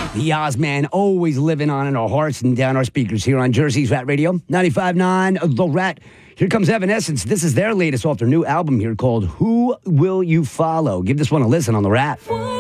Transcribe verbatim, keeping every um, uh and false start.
The Ozman always living on in our hearts and down our speakers here on Jersey's Rat Radio, ninety-five point nine The Rat. Here comes Evanescence. This is their latest off their new album here called Who Will You Follow? Give this one a listen on The Rat.